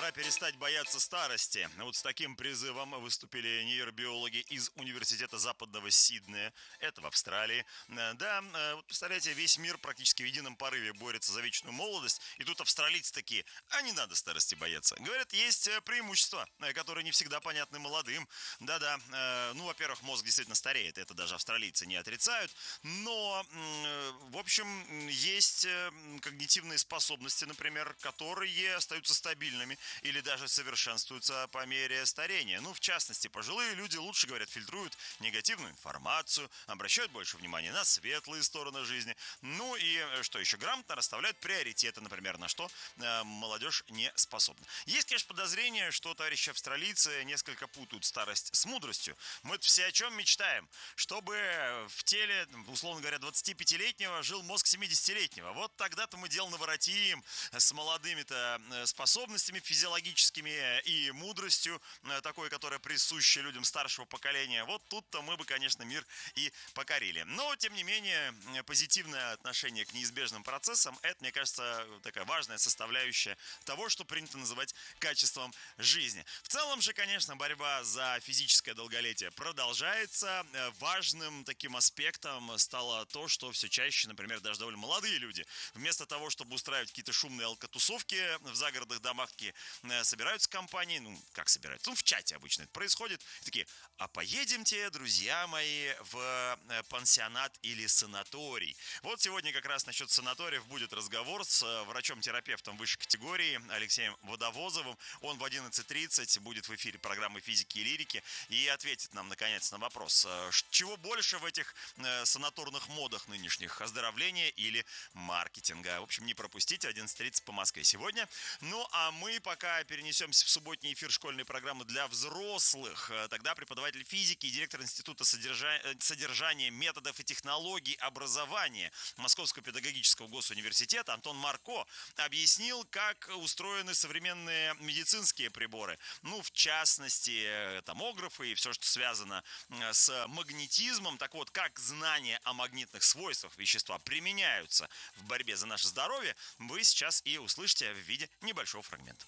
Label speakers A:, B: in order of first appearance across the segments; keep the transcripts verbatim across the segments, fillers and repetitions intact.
A: Пора перестать бояться старости. Вот с таким призывом выступили нейробиологи из Университета Западного Сиднея. Это в Австралии. Э, Да, э, вот представляете, весь мир практически в едином порыве борется за вечную молодость. И тут австралийцы такие: а не надо старости бояться. Говорят, есть э, преимущества, э, которые не всегда понятны молодым. Да-да, э, ну, во-первых, мозг действительно стареет. Это даже австралийцы не отрицают. Но, э, в общем, есть э, когнитивные способности, например, которые остаются стабильными или даже совершенствуются по мере старения. Ну, в частности, пожилые люди лучше, говорят, фильтруют негативную информацию, обращают больше внимания на светлые стороны жизни. Ну и, э, что еще, грамотно расставляют приоритеты, например, на что э, молодежь не способна. Есть, конечно, подозрение, что товарищи австралийцы несколько путают старость с мудростью. Мы-то все о чем мечтаем? Чтобы в теле, условно говоря, двадцатипятилетнего жил мозг семидесятилетнего. Вот тогда-то мы дело наворотим с молодыми-то способностями физиологическими и мудростью такой, которая присуща людям старшего поколения. Вот тут-то мы бы, конечно, мир и покорили. Но, тем не менее, позитивное отношение к неизбежным процессам – это, мне кажется, такая важная составляющая того, что принято называть качеством жизни. В целом же, конечно, борьба за физическое долголетие продолжается. Важным таким аспектом стало то, что все чаще, например, даже довольно молодые люди, вместо того, чтобы устраивать какие-то шумные алкотусовки в загородных домах, такие, собираются компании, ну, как собираются, ну, в чате обычно это происходит, такие: а поедемте, друзья мои, в пансионат или санаторий. Вот сегодня как раз насчет санаториев будет разговор с врачом-терапевтом высшей категории Алексеем Водовозовым. Он в одиннадцать тридцать будет в эфире программы «Физики и лирики» и ответит нам, наконец, на вопрос, чего больше в этих санаторных модах нынешних: оздоровления или маркетинга. В общем, не пропустите, одиннадцать тридцать по Москве сегодня. Ну, а мы пока перенесемся в субботний эфир школьной программы для взрослых. Тогда преподаватель физики и директор Института содержа... содержания, методов и технологий образования Московского педагогического госуниверситета Антон Марко объяснил, как устроены современные медицинские приборы. Ну, в частности, томографы и все, что связано с магнетизмом. Так вот, как знания о магнитных свойствах вещества применяются в борьбе за наше здоровье, вы сейчас и услышите в виде небольшого фрагмента.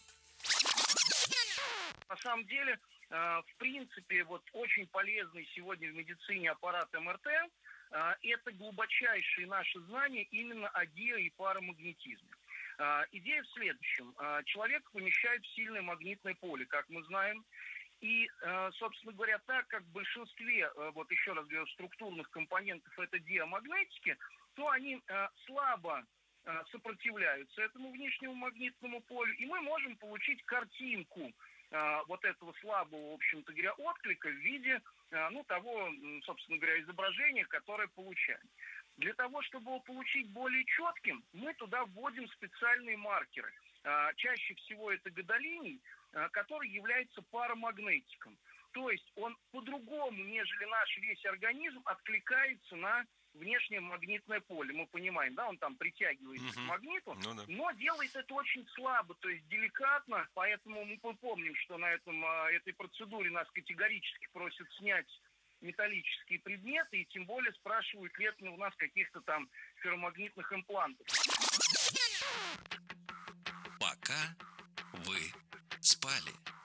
B: На самом деле, в принципе, вот очень полезный сегодня в медицине аппарат эм эр тэ – это глубочайшие наши знания именно о гео- и парамагнетизме. Идея в следующем. Человек помещает в сильное магнитное поле, как мы знаем. И, собственно говоря, так как в большинстве, вот еще раз говорю, структурных компонентов это диамагнетики, то они слабо сопротивляются этому внешнему магнитному полю, и мы можем получить картинку вот этого слабого, в общем-то говоря, отклика в виде, ну, того, собственно говоря, изображения, которое получаем. Для того, чтобы его получить более четким, мы туда вводим специальные маркеры. Чаще всего это гадолиний, который является парамагнетиком. То есть он по-другому, нежели наш весь организм, откликается на внешнее магнитное поле. Мы понимаем, да, он там притягивается угу. к магниту, ну, да. но делает это очень слабо, то есть деликатно. Поэтому мы помним, что на этом, этой процедуре нас категорически просят снять металлические предметы, и тем более спрашивают, нет ли у нас каких-то там ферромагнитных имплантов.
C: Пока вы спали.